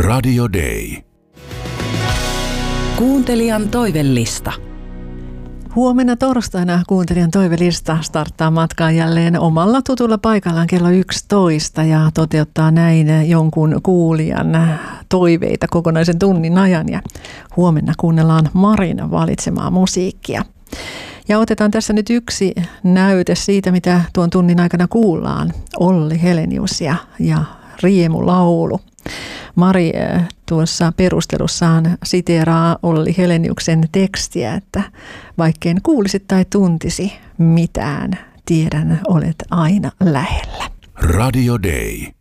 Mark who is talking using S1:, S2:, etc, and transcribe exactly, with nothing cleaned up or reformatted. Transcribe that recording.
S1: Radio Day.
S2: Kuuntelijan toivellista.
S3: Huomenna torstaina kuuntelijan toivelista starttaa matkaan jälleen omalla tutulla paikallaan kello yksitoista ja toteuttaa näin jonkun kuulijan toiveita kokonaisen tunnin ajan. Ja huomenna kuunnellaan Marin valitsemaa musiikkia. Ja otetaan tässä nyt yksi näyte siitä, mitä tuon tunnin aikana kuullaan. Olli Helenius ja, ja Riemulaulu. Mari tuossa perustelussaan siteeraa Olli Heleniuksen tekstiä, että vaikkei kuulisit tai tuntisi mitään, tiedän, olet aina lähellä.
S1: Radio Day.